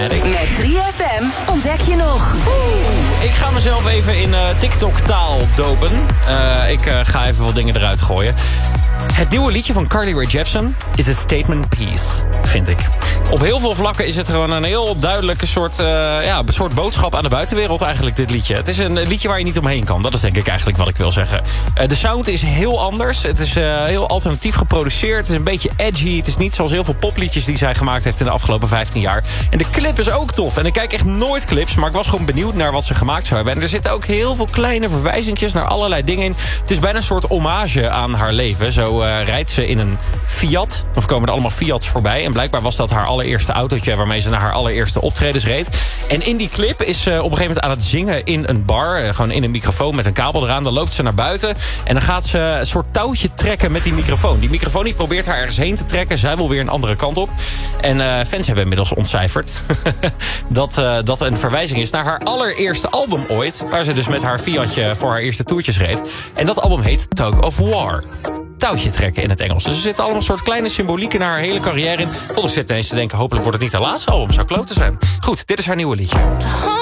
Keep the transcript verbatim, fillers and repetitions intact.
Met drie F M ontdek je nog. Ik ga mezelf even in uh, TikTok-taal dopen. Uh, ik uh, ga even wat dingen eruit gooien. Het nieuwe liedje van Carly Rae Jepsen is a statement piece, vind ik. Op heel veel vlakken is het gewoon een heel duidelijke soort, uh, ja, een soort boodschap aan de buitenwereld eigenlijk, dit liedje. Het is een liedje waar je niet omheen kan. Dat is denk ik eigenlijk wat ik wil zeggen. Uh, de sound is heel anders. Het is uh, heel alternatief geproduceerd. Het is een beetje edgy. Het is niet zoals heel veel popliedjes die zij gemaakt heeft in de afgelopen vijftien jaar. En de clip is ook tof. En ik kijk echt nooit clips, maar ik was gewoon benieuwd naar wat ze gemaakt zou hebben. En er zitten ook heel veel kleine verwijzingjes naar allerlei dingen in. Het is bijna een soort hommage aan haar leven. Zo uh, rijdt ze in een Fiat. Of komen er allemaal Fiats voorbij. En blijkbaar was dat haar allereerste autootje waarmee ze naar haar allereerste optredens reed. En in die clip is ze op een gegeven moment aan het zingen in een bar. Uh, gewoon in een microfoon met een kabel eraan. Dan loopt ze naar buiten. En dan gaat ze een soort touwtje trekken met die microfoon. Die microfoon die probeert haar ergens heen te trekken. Zij wil weer een andere kant op. En uh, fans hebben inmiddels ontcijferd dat uh, dat een verwijzing is naar haar allereerste album ooit. Waar ze dus met haar Fiatje voor haar eerste toertjes reed. En dat album heet Tug of War. Touwtje trekken in het Engels. Dus er zitten allemaal een soort kleine symbolieken naar haar hele carrière in. Tot ik zit ineens te denken, hopelijk wordt het niet haar laatste album. Zou kloten zijn. Goed, dit is haar nieuwe liedje.